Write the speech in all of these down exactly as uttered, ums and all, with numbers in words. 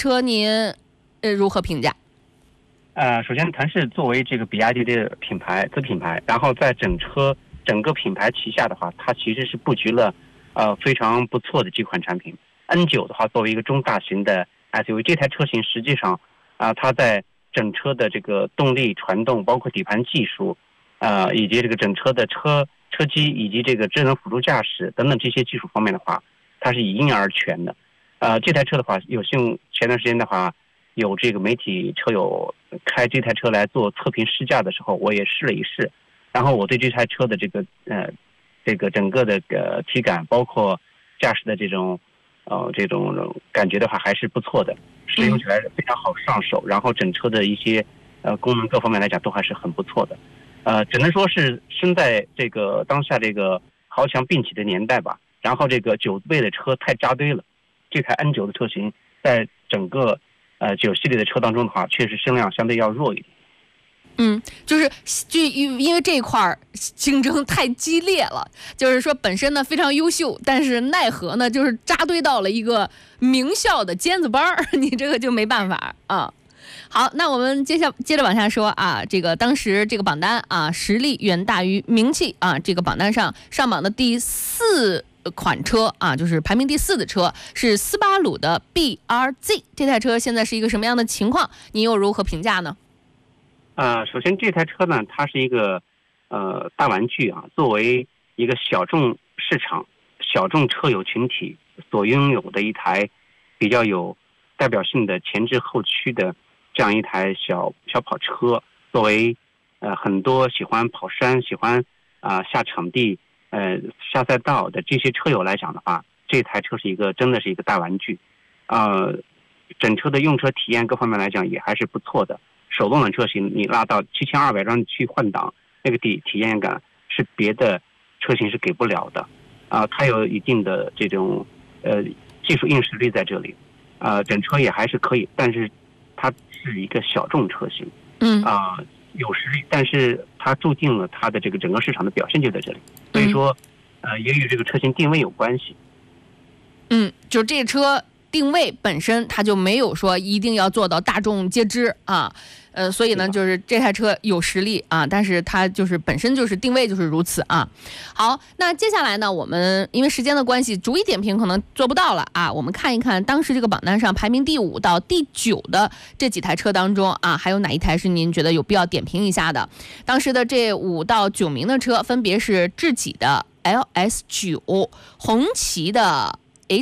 车您呃如何评价？ 呃，首先腾势作为这个比亚迪的品牌子品牌，然后在整车整个品牌旗下的话，它其实是布局了呃非常不错的几款产品。N 九的话，作为一个中大型的 S U V， 这台车型实际上啊、呃，它在整车的这个动力传动，包括底盘技术，呃，以及这个整车的车车机以及这个智能辅助驾驶等等这些技术方面的话，它是一应而全的。呃，这台车的话，有幸前段时间的话，有这个媒体车友开这台车来做测评试驾的时候，我也试了一试，然后我对这台车的这个呃这个整个的呃体感，包括驾驶的这种呃这种感觉的话，还是不错的，使用起来非常好上手，然后整车的一些呃功能各方面来讲都还是很不错的，呃，只能说是身在这个当下这个豪强并起的年代吧，然后这个九倍的车太扎堆了，这台 N 九的车型在整个呃，九系列的车当中的话，确实声量相对要弱一点。 嗯，就是就因为这一块竞争太激烈了，就是说本身呢非常优秀，但是奈何呢就是扎堆到了一个名校的尖子班儿，你这个就没办法啊。好，那我们接下接着往下说啊，这个当时这个榜单啊，实力远大于名气啊，这个榜单上上榜的第四款车啊，就是排名第四的车是斯巴鲁的 B R Z， 这台车现在是一个什么样的情况？您又如何评价呢？ 呃，首先这台车呢，它是一个呃大玩具啊，作为一个小众市场、小众车友群体所拥有的一台比较有代表性的前置后驱的这样一台小小跑车，作为呃很多喜欢跑山、喜欢啊、呃、下场地。呃，下赛道的这些车友来讲的话，这台车是一个真的是一个大玩具，呃，整车的用车体验各方面来讲也还是不错的。手动挡车型你拉到七千二百转去换挡，那个体体验感是别的车型是给不了的，啊、呃，它有一定的这种呃技术硬实力在这里，啊、呃，整车也还是可以，但是它是一个小众车型， 嗯啊。呃有实力，但是它注定了它的这个整个市场的表现就在这里，所以说，呃，也与这个车型定位有关系。 嗯，就这车定位本身，它就没有说一定要做到大众皆知啊，呃，所以呢，就是这台车有实力啊，但是它就是本身就是定位就是如此啊。好，那接下来呢，我们因为时间的关系，逐一点评可能做不到了啊。我们看一看当时这个榜单上排名第五到第九的这几台车当中啊，还有哪一台是您觉得有必要点评一下的？当时的这五到九名的车分别是智己的 L S 九、红旗的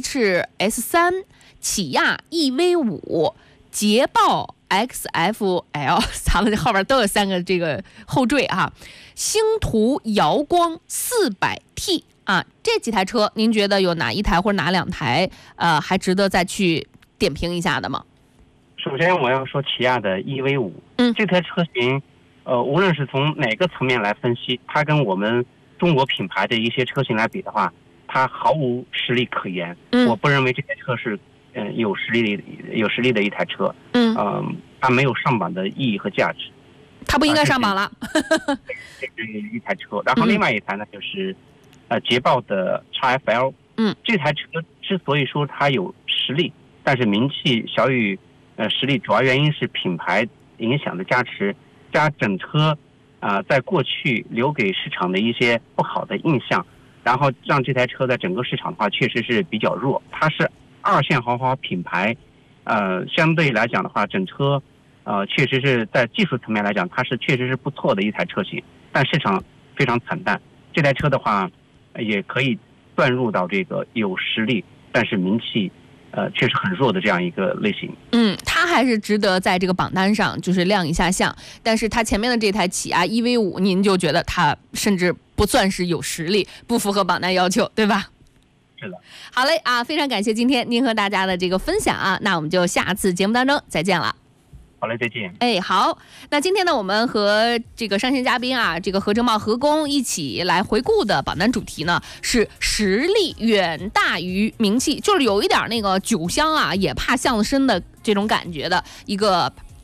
H S 三、起亚 E V 五、捷豹 X F L， 咱们这后边都有三个这个后缀啊，星途瑶光 四百 T 啊，这几台车您觉得有哪一台或者哪两台呃还值得再去点评一下的吗？ 首先我要说起亚的 E V 五， 嗯， 这台车型，呃，无论是从哪个层面来分析，它跟我们中国品牌的一些车型来比的话，它毫无实力可言。 嗯，我不认为这台车是嗯、呃、有实力的有实力的一台车。 嗯， 呃，它没有上榜的意义和价值。 它不应该上榜了。 啊、这是一台车，然后另外一台呢，就是呃捷豹的 X F L。 嗯，这台车之所以说它有实力，但是名气小于呃实力，主要原因是品牌影响的加持，加整车啊、呃、在过去留给市场的一些不好的印象，然后让这台车在整个市场的话确实是比较弱。它是二线豪华品牌，呃，相对来讲的话，整车呃确实是在技术层面来讲，它是确实是不错的一台车型，但市场非常惨淡。这台车的话，也可以算入到这个有实力，但是名气呃确实很弱的这样一个类型。 嗯，它还是值得在这个榜单上就是亮一下相，但是它前面的这台起亚 E V 五，您就觉得它甚至不算是有实力，不符合榜单要求，对吧？ 是的。 好嘞啊，非常感谢今天您和大家的这个分享啊，那我们就下次节目当中再见了。 好嘞，再见。 哎，好，那今天呢，我们和这个上线嘉宾啊，这个何正茂、何工一起来回顾的榜单主题呢，是实力远大于名气，就是有一点那个酒香啊，也怕巷子深的这种感觉的一个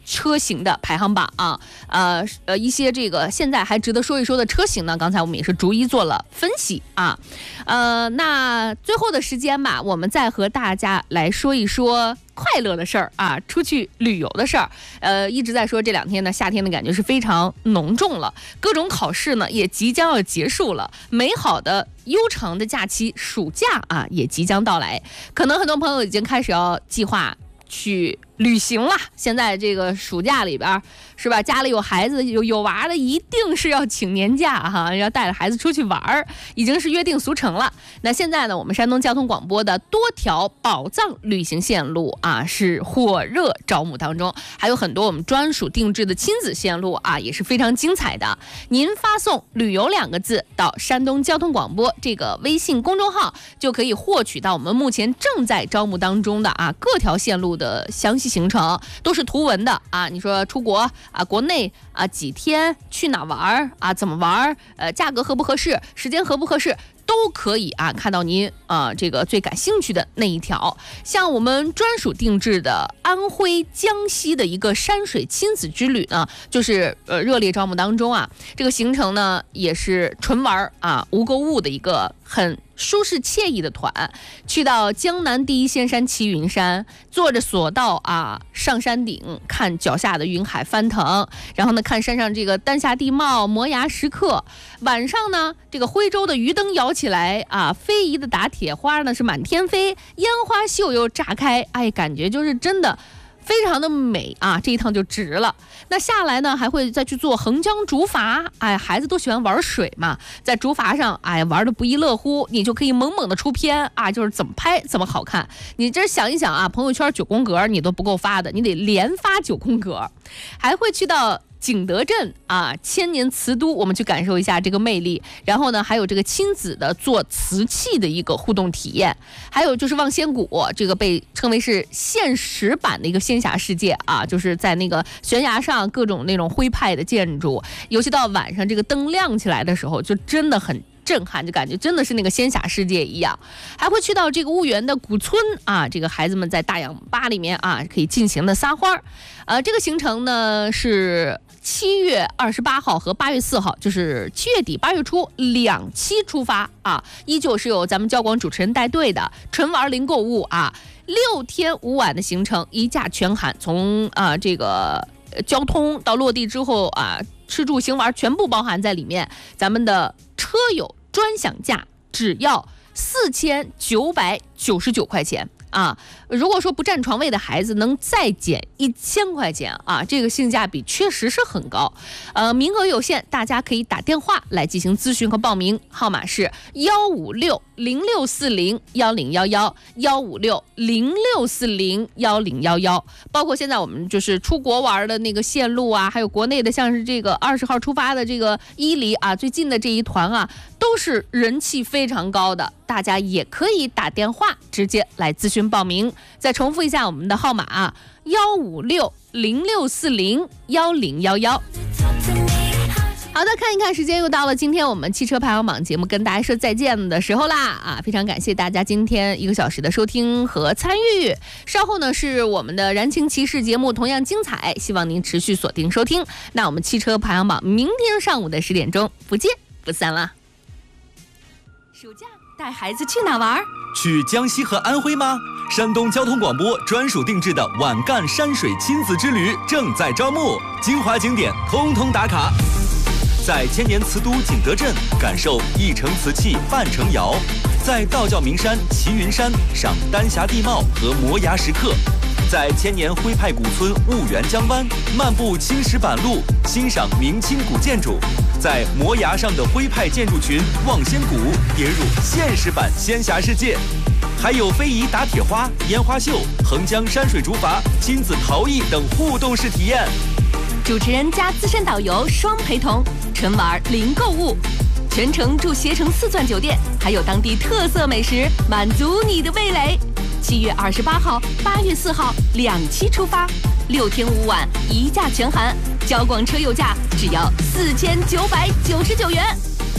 车型的排行榜啊，呃呃，一些这个现在还值得说一说的车型呢，刚才我们也是逐一做了分析啊，呃，那最后的时间吧，我们再和大家来说一说快乐的事儿啊，出去旅游的事儿。呃，一直在说这两天呢，夏天的感觉是非常浓重了，各种考试呢也即将要结束了，美好的悠长的假期，暑假啊也即将到来，可能很多朋友已经开始要计划去旅行了。现在这个暑假里边是吧，家里有孩子有有娃的一定是要请年假哈，要带着孩子出去玩，已经是约定俗成了。那现在呢，我们山东交通广播的多条宝藏旅行线路啊是火热招募当中，还有很多我们专属定制的亲子线路啊也是非常精彩的。您发送旅游两个字到山东交通广播这个微信公众号，就可以获取到我们目前正在招募当中的啊各条线路的详细行程，都是图文的啊。你说出国啊，国内啊几天去哪玩啊，怎么玩，呃价格合不合适，时间合不合适，都可以啊看到您啊这个最感兴趣的那一条。像我们专属定制的安徽江西的一个山水亲子之旅呢，就是呃热烈招募当中啊，这个行程呢也是纯玩啊无购物的一个很舒适惬意的团，去到江南第一仙山齐云山，坐着索道啊上山顶，看脚下的云海翻腾，然后呢看山上这个丹霞地貌、摩崖石刻。晚上呢，这个徽州的鱼灯摇起来啊，非遗的打铁花呢是满天飞，烟花秀又炸开，哎，感觉就是真的非常的美啊，这一趟就值了。那下来呢，还会再去做横江竹筏，哎，孩子都喜欢玩水嘛，在竹筏上，哎，玩的不亦乐乎，你就可以猛猛的出片啊，就是怎么拍怎么好看。你这想一想啊，朋友圈九宫格你都不够发的，你得连发九宫格。还会去到景德镇啊，千年瓷都，我们去感受一下这个魅力。然后呢，还有这个亲子的做瓷器的一个互动体验，还有就是望仙谷，这个被称为是现实版的一个仙侠世界啊，就是在那个悬崖上各种那种徽派的建筑，尤其到晚上这个灯亮起来的时候，就真的很震撼，就感觉真的是那个仙侠世界一样。还会去到这个婺源的古村啊，这个孩子们在大氧吧里面啊可以尽情的撒欢。呃，这个行程呢是七月二十八号和八月四号，就是七月底八月初两期出发啊，依旧是由咱们交广主持人带队的，纯玩零购物啊，六天五晚的行程，一价全含，从啊这个交通到落地之后啊，吃住行玩全部包含在里面。咱们的车友专享价只要四千九百九十九块钱啊！如果说不占床位的孩子能再减一千块钱啊，这个性价比确实是很高。呃，名额有限，大家可以打电话来进行咨询和报名，号码是幺五六零六四零幺零幺幺幺五六零六四零幺零幺幺。包括现在我们就是出国玩的那个线路啊，还有国内的像是这个二十号出发的这个伊犁啊，最近的这一团啊，都是人气非常高的，大家也可以打电话直接来咨询报名。再重复一下我们的号码啊，幺五六零六四零幺零幺幺。好的，看一看时间又到了今天我们汽车排行榜节目跟大家说再见的时候啦啊！非常感谢大家今天一个小时的收听和参与。稍后呢是我们的燃情骑士节目，同样精彩，希望您持续锁定收听。那我们汽车排行榜明天上午的十点钟不见不散啦。暑假带孩子去哪玩？ 去江西和安徽吗？山东交通广播专属定制的晚干山水亲子之旅正在招募，精华景点通通打卡。在千年瓷都景德镇感受一城瓷器半城窑，在道教名山齐云山赏丹霞地貌和摩崖石刻，在千年徽派古村婺源江湾漫步青石板路，欣赏明清古建筑，在摩崖上的徽派建筑群望仙谷跌入现实版仙侠世界，还有非遗打铁花、烟花秀、横江山水竹筏、亲子陶艺等互动式体验。 主持人加资深导游双陪同，纯玩零购物，全程住携程四钻酒店，还有当地特色美食，满足你的味蕾。七月二十八号、八月四号两期出发，六天五晚一价全含，交广车友价只要四千九百九十九元。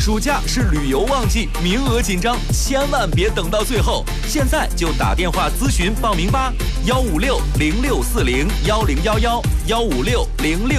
暑假是旅游旺季，名额紧张，千万别等到最后，现在就打电话咨询报名吧，幺五六零六四零幺零幺幺，幺五六零六。